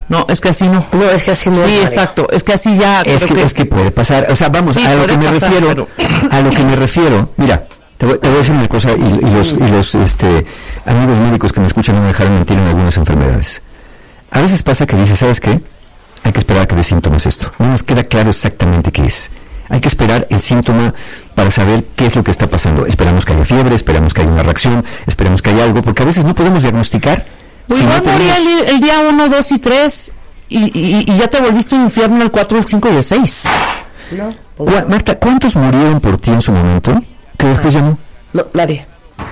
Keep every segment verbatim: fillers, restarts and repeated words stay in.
No, es que así no. No, es que así no sí, es. Sí, exacto, es que así ya... Es que, que es que puede pasar, o sea, vamos, sí, a lo que me pasar, refiero, pero... a lo que me refiero, mira, te voy, te voy a decir una cosa, y, y los, y los este, amigos médicos que me escuchan no me dejaron mentir en algunas enfermedades. A veces pasa que dices, ¿sabes qué? Hay que esperar a que dé síntomas esto. No nos queda claro exactamente qué es. Hay que esperar el síntoma para saber qué es lo que está pasando. Esperamos que haya fiebre, esperamos que haya una reacción, esperamos que haya algo, porque a veces no podemos diagnosticar. Pues si igual no moría el, el día uno, dos y tres, y, y, y ya te volviste un infierno el cuatro, el cinco y el seis. No. Pues ¿Cu- Marta, ¿cuántos murieron por ti en su momento? Que después ya no. No, nadie.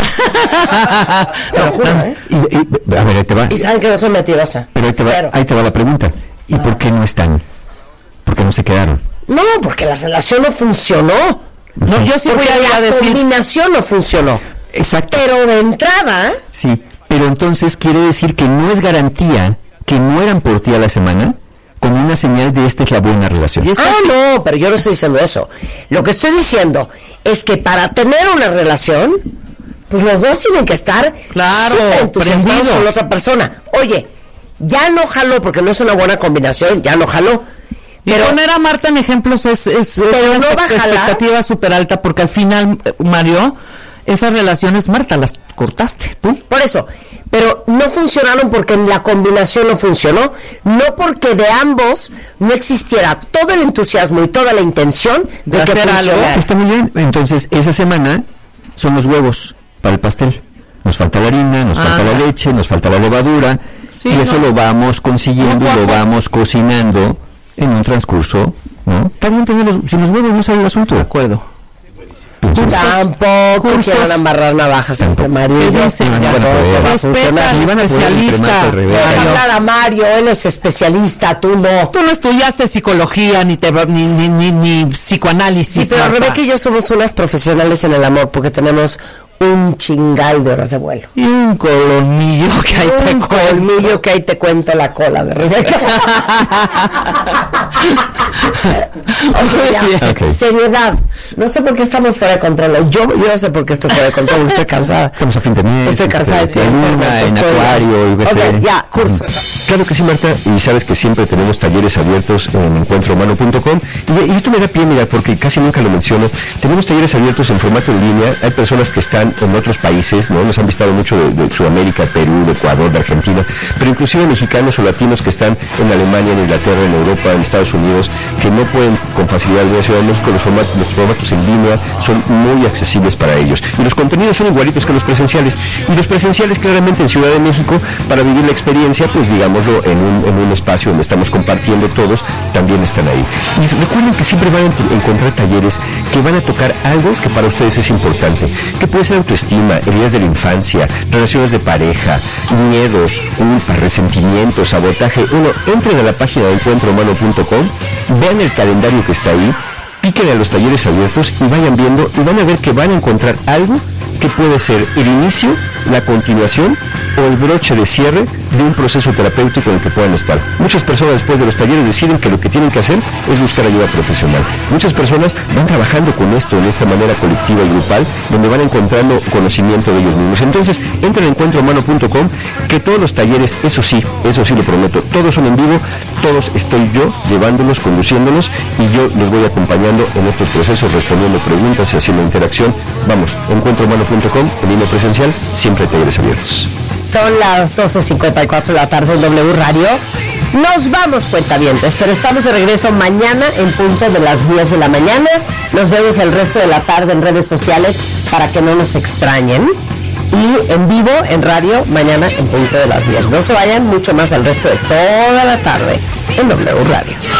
Te lo juro, ¿eh? Y, y, a ver, ahí te va. Y saben que no soy mentirosa. Pero ahí te va, ahí te va la pregunta. ¿Y ah. por qué no están? ¿Por qué no se quedaron? No, porque la relación no funcionó. No, yo sí porque voy a, la decir... combinación no funcionó. Exacto. Pero de entrada... Sí, pero entonces quiere decir que no es garantía que mueran por ti a la semana como una señal de esta es la buena relación. Ah, no, pero yo no estoy diciendo eso. Lo que estoy diciendo es que para tener una relación, pues los dos tienen que estar claro, entusiasmados con la otra persona. Oye, ya no jaló porque no es una buena combinación, ya no jaló. Pero y poner a Marta en ejemplos es, es, es una no expectativa súper alta, porque al final, Mario, esas relaciones, Marta, las cortaste tú. Por eso, pero no funcionaron porque la combinación no funcionó, no porque de ambos no existiera todo el entusiasmo y toda la intención de, de que hacer algo. Está muy bien, entonces esa semana son los huevos para el pastel. Nos falta la harina, nos ah, falta la leche, nos falta la levadura, sí, y eso no. lo vamos consiguiendo, no, lo vamos cocinando en un transcurso, ¿no? También tener los, sin los huevos no sale el asunto. De acuerdo. Cursos, tampoco cursos, quieran amarrar navajas entre Mario y yo. Respeta al especialista. Deja hablar a Mario, él es especialista, tú no. Tú no estudiaste psicología ni te, ni, ni, ni, ni psicoanálisis. Sí, pero Rebeca y yo somos unas profesionales en el amor porque tenemos un chingal de horas de vuelo. Y un colmillo que ahí un te Un colmillo que ahí te cuento la cola de Rebeca. O sea, ya, okay. Seriedad. No sé por qué estamos fuera de control. Yo, yo no sé por qué estoy fuera de control. Estoy cansada. Estamos a fin de mes. Estoy cansada. Estoy en luna, en acuario. Y okay, ya, curso. Claro que sí, Marta. Y sabes que siempre tenemos talleres abiertos en encuentro humano punto com. Y, y esto me da pie, mira, porque casi nunca lo menciono. Tenemos talleres abiertos en formato en línea. Hay personas que están en otros países, ¿no? Nos han visitado mucho de, de Sudamérica, Perú, de Ecuador, de Argentina, pero inclusive mexicanos o latinos que están en Alemania, en Inglaterra, en Europa, en Estados Unidos, que no pueden con facilidad venir a Ciudad de México. Los formatos, los formatos en línea son muy accesibles para ellos. Y los contenidos son igualitos que los presenciales. Y los presenciales claramente en Ciudad de México, para vivir la experiencia, pues digámoslo, en un, en un espacio donde estamos compartiendo todos, también están ahí. Y recuerden que siempre van a encontrar talleres que van a tocar algo que para ustedes es importante, que puede ser autoestima, heridas de la infancia, relaciones de pareja, miedos, culpa, resentimiento, sabotaje. Uno, entren a la página de encuentro humano punto com, vean el calendario que está ahí, piquen a los talleres abiertos y vayan viendo y van a ver que van a encontrar algo que puede ser el inicio, la continuación o el broche de cierre de un proceso terapéutico en el que puedan estar. Muchas personas después de los talleres deciden que lo que tienen que hacer es buscar ayuda profesional. Muchas personas van trabajando con esto de esta manera colectiva y grupal, donde van encontrando conocimiento de ellos mismos. Entonces, entren en encuentro humano punto com, que todos los talleres, eso sí, eso sí lo prometo, todos son en vivo, todos estoy yo llevándolos, conduciéndolos, y yo les voy acompañando en estos procesos, respondiendo preguntas y haciendo interacción. Vamos, encuentro humano punto com, en línea presencial, siempre talleres abiertos. Son las doce cincuenta y cuatro de la tarde en W Radio. Nos vamos, cuentavientes, pero estamos de regreso mañana en punto de las diez de la mañana. Nos vemos el resto de la tarde en redes sociales para que no nos extrañen. Y en vivo, en radio, mañana en punto de las diez. No se vayan mucho más al resto de toda la tarde en W Radio.